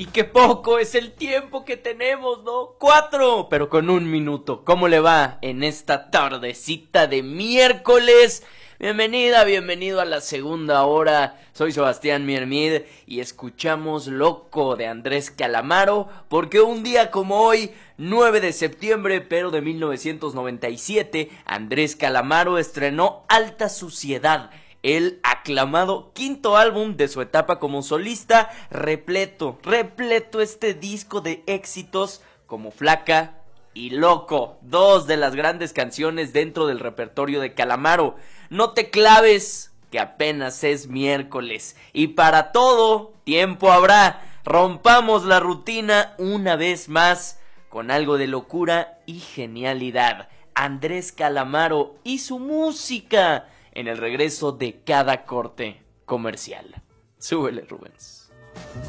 Y qué poco es el tiempo que tenemos, ¿no? 4, pero con 1 minuto. ¿Cómo le va en esta tardecita de miércoles? Bienvenida, bienvenido a la segunda hora. Soy Sebastián Miermid y escuchamos Loco de Andrés Calamaro, porque un día como hoy, 9 de septiembre, pero de 1997, Andrés Calamaro estrenó Alta Suciedad, el aclamado quinto álbum de su etapa como solista, repleto este disco de éxitos como Flaca y Loco, dos de las grandes canciones dentro del repertorio de Calamaro. No te claves, que apenas es miércoles, y para todo tiempo habrá. Rompamos la rutina una vez más con algo de locura y genialidad. Andrés Calamaro y su música en el regreso de cada corte comercial. Súbele, Rubens.